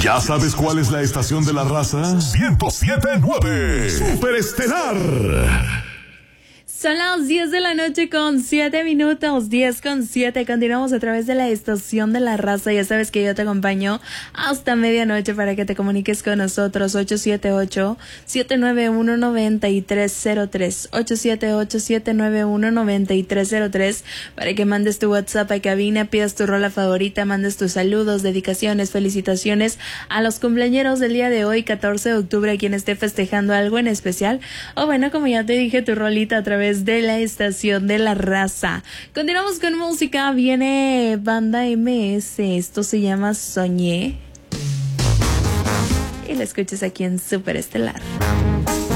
¿Ya sabes cuál es la estación de la raza? 107.9 Superestelar. Son las 10 de la noche con 7 minutos, 10 con 7. Continuamos a través de la estación de la raza. Ya sabes que yo te acompaño hasta medianoche para que te comuniques con nosotros. 878-791-9303. 878-791-9303. Para que mandes tu WhatsApp a cabina, pidas tu rola favorita, mandes tus saludos, dedicaciones, felicitaciones a los cumpleañeros del día de hoy, 14 de octubre, a quien esté festejando algo en especial. O bueno, como ya te dije, tu rolita a través de la estación de la raza. Continuamos con música. Viene Banda MS. Esto se llama Soñé. Y la escuchas aquí en Superestelar.